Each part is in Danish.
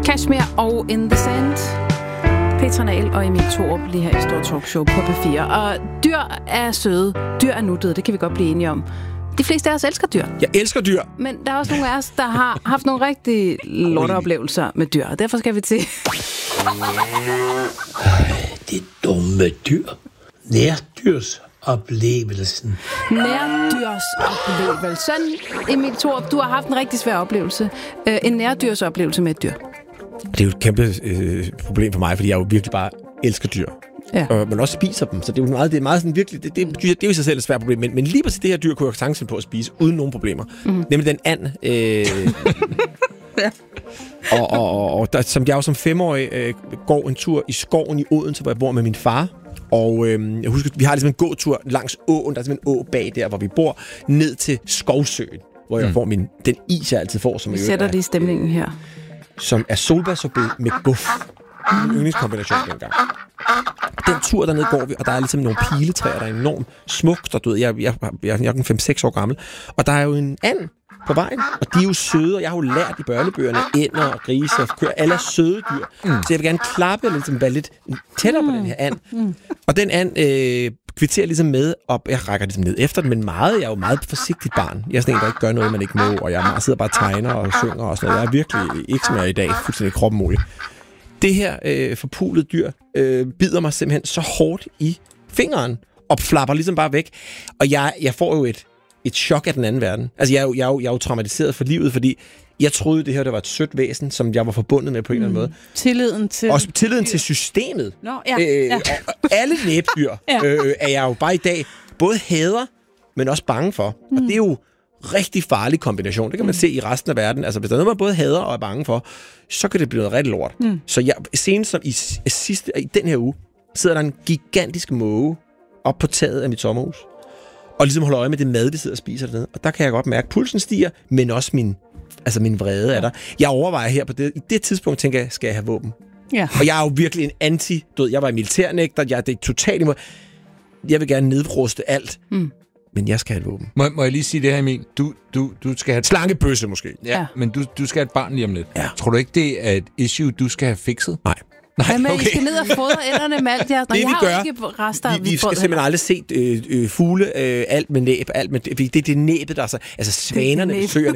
Kashmir og In the Sand. Petra Nahl og Emil Thorup lige her i Stor Talkshow på P4. Og dyr er søde, dyr er nuttede, det kan vi godt blive enige om. De fleste af os elsker dyr. Jeg elsker dyr. Men der er også nogle af os, der har haft nogle rigtig lorteoplevelser med dyr, og derfor skal vi til... Det dumme dyr. Nærdyrosoplevelsen. Nærdyrosoplevelsen. Emil Thorup, du har haft en rigtig svær oplevelse. En nærdyrsoplevelse med et dyr. Det er jo et kæmpe problem for mig, fordi jeg jo virkelig bare elsker dyr. Ja. Men også spiser dem, så det er jo meget, det er meget sådan virkelig, det er jo i sig selv et svært problem, men lige præcis det her dyr kunne jeg sagtens på at spise, uden nogen problemer. Nemlig den and. Ja. Og der, som jeg jo som 5-årig går en tur i skoven i Odense, hvor jeg bor med min far. Og jeg husker, vi har ligesom en gåtur langs åen, der er simpelthen en å bag der, hvor vi bor, ned til Skovsøen, hvor jeg får den is, jeg altid får. Som vi sætter det i stemningen her. Som er solbærsorbet med guf. En yndlingskombination dengang. Den tur dernede går vi, og der er ligesom nogle piletræer, der er enormt smukt, og du ved, jeg er 5-6 år gammel, og der er jo en and på vejen, og de er jo søde, og jeg har jo lært i børnebøgerne, ænder og grise og køer, alle er søde dyr. Så jeg vil gerne klappe og ligesom være lidt tættere på den her and. Og den and kvitterer ligesom med, og jeg rækker ligesom ned efter den, men jeg er jo meget forsigtigt barn. Jeg er sådan en, der ikke gør noget, man ikke må, og jeg sidder bare og tegner og synger og sådan noget. Jeg er virkelig ikke som jeg er i dag, fuldstændig kroppen mulig. Det her forpulede dyr bider mig simpelthen så hårdt i fingeren, og flapper ligesom bare væk. Og jeg får jo et chok af den anden verden. Altså, jeg er jo traumatiseret for livet, fordi jeg troede, det her var et sødt væsen, som jeg var forbundet med på en eller anden måde. Tilliden til systemet. Nå, ja. Og alle næbdyr er jeg jo bare i dag både hader, men også bange for. Og det er jo rigtig farlig kombination. Det kan man se i resten af verden. Altså, hvis der er noget, man både hader og er bange for, så kan det blive noget rigtig lort. Så senest som i den her uge, sidder der en gigantisk måge op på taget af mit sommerhus, og ligesom holder øje med det mad, vi sidder og spiser dernede. Og der kan jeg godt mærke, at pulsen stiger, men også min vrede er der. Jeg overvejer her på det. I det tidspunkt tænker jeg, skal jeg have våben? Ja. Og jeg er jo virkelig en jeg var i militærnægter, det er totalt imod. Jeg vil gerne nedruste alt. Men jeg skal have et våben. Må jeg lige sige det her, Emil? Du skal have et slangebøsse måske. Ja, men du skal have et barn lige om lidt. Ja. Tror du ikke, det er et issue, du skal have fikset? Nej. Men I skal ned og fodre ænderne med alt jeres. Det vi gør, vi skal simpelthen aldrig se fugle, alt med næb, det er det næbet, der er så, altså svanerne ved søerne.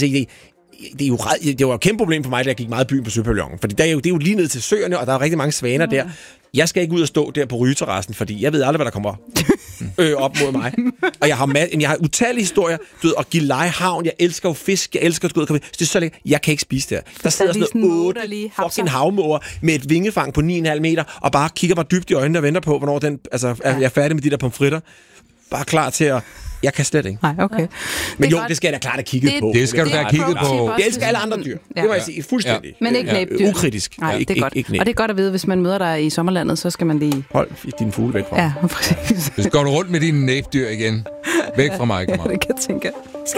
Det er jo et kæmpe problem for mig, da jeg gik meget i byen på Søpavillonen, fordi det er jo lige ned til søerne, og der er rigtig mange svaner der. Jeg skal ikke ud og stå der på rygeterrassen, fordi jeg ved aldrig, hvad der kommer op mod mig. Og jeg har utallige historier, du ved, og Gilleleje Havn, jeg elsker jo fisk, jeg elsker det er så lækkert. Jeg kan ikke spise der. Der sidder sådan 8 fucking havmåger med et vingefang på 9,5 meter, og bare kigger mig dybt i øjnene og venter på, hvornår jeg er færdig med de der pomfritter. Bare klar til at... Jeg kan slet ikke. Nej, okay. Men det skal jeg da klart have kigget på. Det skal du da have kigget på. Jeg elsker alle andre dyr. Det må jeg sige fuldstændig. Men ikke næbdyr. Ukritisk. Nej, det er godt. Og det er godt at vide, hvis man møder dig i sommerlandet, så skal man lige... Hold dine fugle væk fra mig. Ja, præcis. Hvis går du rundt med dine næbdyr igen, væk fra mig, Ja, det kan jeg tænke.